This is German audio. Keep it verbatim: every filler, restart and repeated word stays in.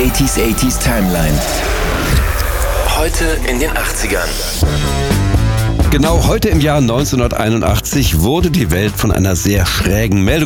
achtziger achtziger Timeline. Heute in den achtzigern. Genau heute im Jahr neunzehnhunderteinundachtzig wurde die Welt von einer sehr schrägen Meldung